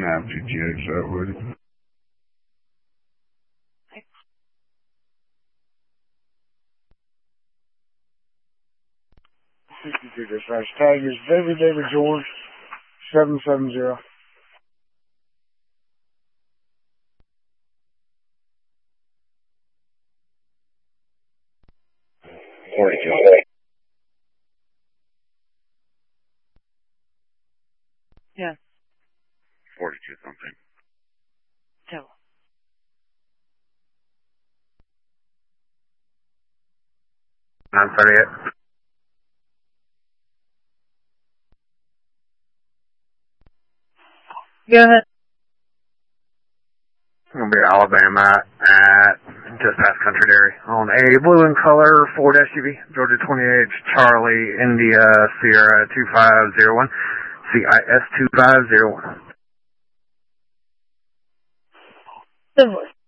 have to judge that with you. 62 dispatch. Tag is David George 770. Yeah. 42 something. Tell. I'm 38. Go ahead. It's going to be Alabama at just past Country Dairy on a blue and color Ford SUV, Georgia 28, Charlie, India, Sierra 2501, CIS 2501. The voice.